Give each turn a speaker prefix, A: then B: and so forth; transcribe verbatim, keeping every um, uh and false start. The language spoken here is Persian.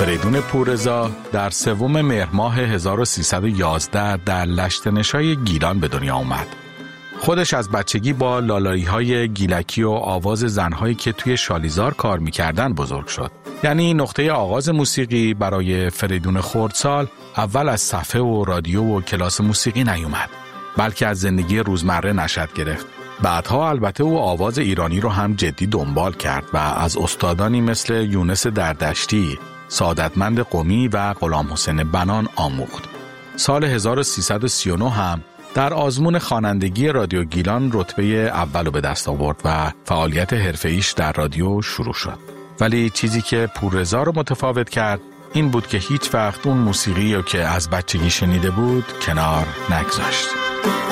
A: فریدون پوررضا در سوم مهر ماه هزار و سیصد و یازده در لشت‌نشای گیلان به دنیا آمد. خودش از بچگی با لالایی‌های گیلکی و آواز زن‌هایی که توی شالیزار کار می‌کردن بزرگ شد. یعنی نقطه آغاز موسیقی برای فریدون خردسال اول از صفحه و رادیو و کلاس موسیقی نیومد، بلکه از زندگی روزمره نشأت گرفت. بعدها البته او آواز ایرانی رو هم جدی دنبال کرد و از استادانی مثل یونس دردشتی، سعادتمند قمی و غلام حسین بنان آموخت. سال هزار و سیصد و سی و نه هم در آزمون خوانندگی رادیو گیلان رتبه اول رو به دست آورد و فعالیت حرفه‌ایش در رادیو شروع شد. ولی چیزی که پوررضا رو متفاوت کرد این بود که هیچ وقت اون موسیقی رو که از بچگی شنیده بود کنار نگذاشت.